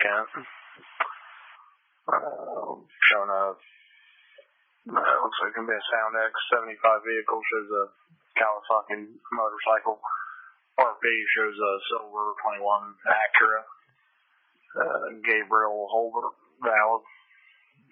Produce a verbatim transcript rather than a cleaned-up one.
Kent. Uh, showing a, uh, looks like it can be a Sound X seventy-five vehicle, shows a Kawasaki motorcycle. R P shows a silver twenty-one Acura. Uh, Gabriel Holbert, valid.